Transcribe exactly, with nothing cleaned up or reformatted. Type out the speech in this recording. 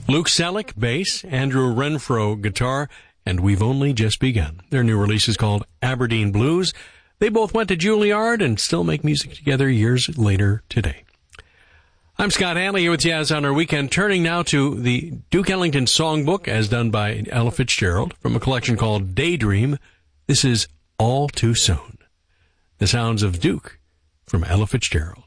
Luke Selleck, bass, Andrew Renfro, guitar, and We've Only Just Begun. Their new release is called Aberdeen Blues. They both went to Juilliard and still make music together years later today. I'm Scott Hanley here with Jazz on our weekend, turning now to the Duke Ellington Songbook as done by Ella Fitzgerald from a collection called Daydream. This is All Too Soon. The sounds of Duke from Ella Fitzgerald.